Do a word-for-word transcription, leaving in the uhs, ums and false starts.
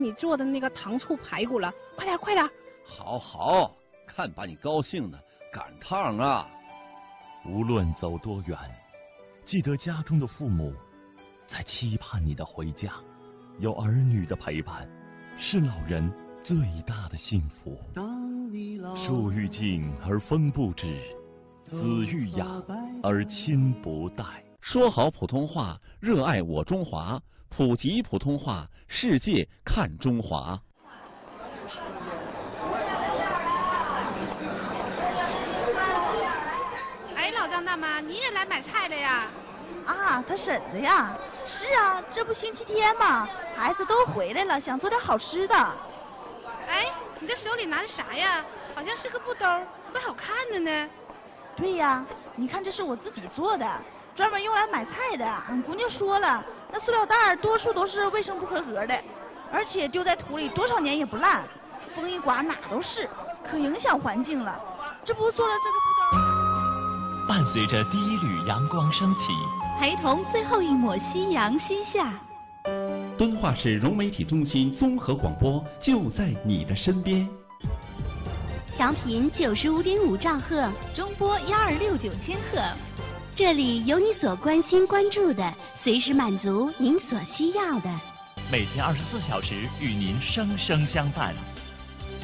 你做的那个糖醋排骨了，快点快点！ 好好看，把你高兴的赶趟啊！ 无论走多远，记得家中的父母在期盼你的回家，有儿女的陪伴，是老人最大的幸福。树欲静而风不止，子欲养而亲不待。 说好普通话，热爱我中华，普及普通话，世界看中华。 哎，老张大妈，你也来买菜了呀？ 啊，他婶子呀。是啊，这不星期天嘛，孩子都回来了，想做点好吃的。 哎，你这手里拿的啥呀？好像是个布兜，怪好看的呢。 对呀，你看这是我自己做的，专门用来买菜的。俺姑娘说了，那塑料袋多数都是卫生不合格的，而且丢在土里多少年也不烂，风一刮哪都是，可影响环境了。这不做了这个布兜。 伴随着第一缕阳光升起， 陪同最后一抹夕阳西下。 敦化市融媒体中心综合广播就在你的身边。 调频九十五点五兆赫，中波幺二六九千赫，这里有你所关心关注的，随时满足您所需要的。 每天二十四小时与您生生相伴。